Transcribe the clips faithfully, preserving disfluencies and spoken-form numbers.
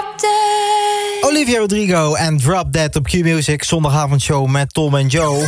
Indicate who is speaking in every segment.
Speaker 1: Drop Dead.
Speaker 2: Olivia Rodrigo en Drop Dead op Q-Music. Zondagavondshow met Tom en Joe.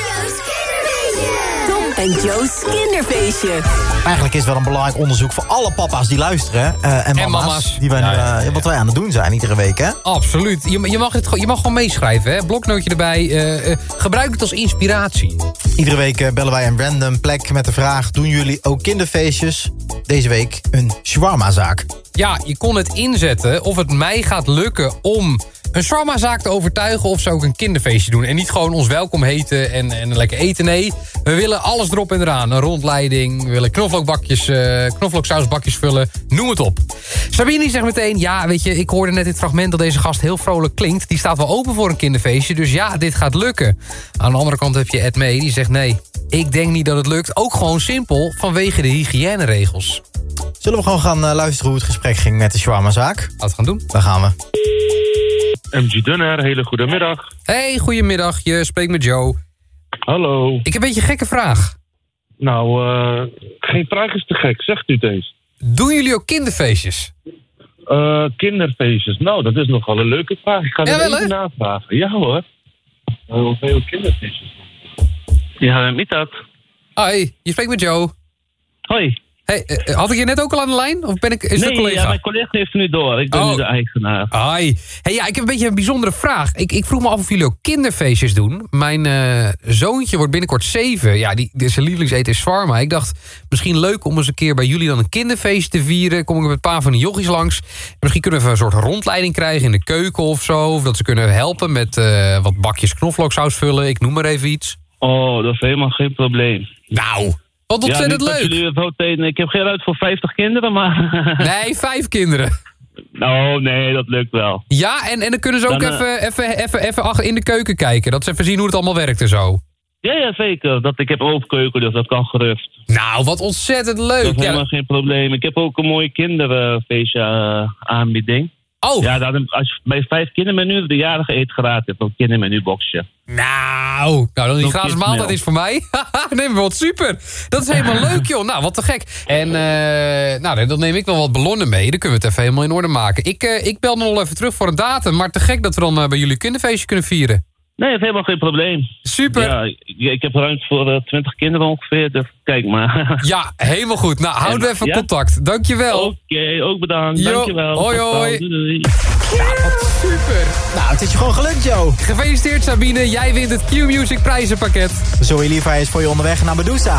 Speaker 3: Tom en Joe's kinderfeestje.
Speaker 2: Eigenlijk is het wel een belangrijk onderzoek voor alle papa's die luisteren. Uh, en,
Speaker 4: En
Speaker 2: mama's,
Speaker 4: mama's.
Speaker 2: Die wij nu,
Speaker 4: Ja, ja,
Speaker 2: uh,
Speaker 4: ja.
Speaker 2: wat wij aan het doen zijn iedere week, hè?
Speaker 4: Absoluut. Je, je, mag het, je mag gewoon meeschrijven, hè? Bloknootje erbij. Uh, uh, gebruik het als inspiratie.
Speaker 2: Iedere week uh, bellen wij een random plek met de vraag... doen jullie ook kinderfeestjes? Deze week een shawarma-zaak.
Speaker 4: Ja, je kon het inzetten of het mij gaat lukken om een shawarma-zaak te overtuigen... of ze ook een kinderfeestje doen. En niet gewoon ons welkom heten en, en lekker eten. Nee, we willen alles erop en eraan. Een rondleiding, we willen knoflookbakjes, uh, knoflooksausbakjes vullen. Noem het op. Sabine zegt meteen, ja, weet je, ik hoorde net dit fragment... dat deze gast heel vrolijk klinkt. Die staat wel open voor een kinderfeestje, dus ja, dit gaat lukken. Aan de andere kant heb je Ed mee, die zegt nee... ik denk niet dat het lukt. Ook gewoon simpel, vanwege de hygiëneregels.
Speaker 2: Zullen we gewoon gaan uh, luisteren hoe het gesprek ging met de shawarma-zaak?
Speaker 4: Laten we het gaan doen.
Speaker 2: Daar gaan we.
Speaker 5: M G Dunner, hele goede middag.
Speaker 4: Hey, goedemiddag. Je spreekt met Joe.
Speaker 5: Hallo.
Speaker 4: Ik heb een beetje een gekke vraag.
Speaker 5: Nou, uh, geen vraag is te gek, zegt u het eens.
Speaker 4: Doen jullie ook kinderfeestjes?
Speaker 5: Uh, kinderfeestjes, nou, dat is nogal een leuke vraag. Ik ga
Speaker 4: Ja,
Speaker 5: er
Speaker 4: wel,
Speaker 5: even
Speaker 4: hè?
Speaker 5: navragen. Ja hoor. Uh, of wij ook kinderfeestjes doen? Ja, met dat.
Speaker 4: Hoi, je spreekt met Joe.
Speaker 6: Hoi.
Speaker 4: Hey, uh, had ik je net ook al aan de lijn? Of ben ik, is het
Speaker 6: Nee,
Speaker 4: een collega?
Speaker 6: ja, mijn collega heeft het nu door. Ik ben
Speaker 4: Oh.
Speaker 6: nu de eigenaar.
Speaker 4: Hoi. Hey, ja, ik heb een beetje een bijzondere vraag. Ik, ik vroeg me af of jullie ook kinderfeestjes doen. Mijn uh, zoontje wordt binnenkort zeven. Ja, die, die, zijn lievelingseten is shawarma. Ik dacht, misschien leuk om eens een keer bij jullie dan een kinderfeestje te vieren. Kom ik met een paar van die jochies langs. Misschien kunnen we een soort rondleiding krijgen in de keuken of zo. Of dat ze kunnen helpen met uh, wat bakjes knoflooksaus vullen. Ik noem maar even iets.
Speaker 6: Oh, dat is helemaal geen probleem.
Speaker 4: Nou, wat ontzettend
Speaker 6: ja, niet dat
Speaker 4: leuk.
Speaker 6: jullie het meteen- ik heb geen ruimte voor vijftig kinderen, maar...
Speaker 4: Nee, vijf kinderen.
Speaker 6: Oh, nee, dat lukt wel.
Speaker 4: Ja, en, en dan kunnen ze ook
Speaker 6: Dan, uh,
Speaker 4: even, even, even, even achter in de keuken kijken. Dat ze even zien hoe het allemaal werkt en zo.
Speaker 6: Ja, ja, zeker. Dat, ik heb ook keuken, dus dat kan gerust.
Speaker 4: Nou, wat ontzettend leuk.
Speaker 6: Dat is helemaal
Speaker 4: Ja.
Speaker 6: geen probleem. Ik heb ook een mooie kinderfeestje uh, aanbieding.
Speaker 4: Oh,
Speaker 6: Ja, dan, als je bij vijf kindermenu de jarige eet gratis hebt, een kindermenuboxje.
Speaker 4: nou, nou dan die
Speaker 6: Nog
Speaker 4: gratis
Speaker 6: iets
Speaker 4: maaltijd
Speaker 6: meer.
Speaker 4: is voor mij. Nee, maar wat super. Dat is helemaal leuk, joh. Nou, wat te gek. En uh, nou, dan neem ik wel wat ballonnen mee. Dan kunnen we het even helemaal in orde maken. Ik, uh, ik bel nog wel even terug voor een datum. Maar te gek dat we dan uh, bij jullie kinderfeestje kunnen vieren.
Speaker 6: Nee, dat is helemaal geen probleem.
Speaker 4: Super. Ja,
Speaker 6: Ja, ja, ik heb ruimte voor uh, twintig kinderen ongeveer, dus kijk maar.
Speaker 4: helemaal goed. Nou, houden we even
Speaker 6: Ja?
Speaker 4: contact. Dankjewel.
Speaker 6: Oké, ook bedankt.
Speaker 4: Jo,
Speaker 6: Dankjewel.
Speaker 4: hoi,
Speaker 6: Tot
Speaker 4: hoi.
Speaker 6: dan. Doei, doei.
Speaker 4: Super.
Speaker 2: Nou, het is je gewoon gelukt, Joe.
Speaker 4: Gefeliciteerd, Sabine. Jij wint het Q-Music prijzenpakket.
Speaker 2: Zoe Levi is voor je onderweg naar Medusa.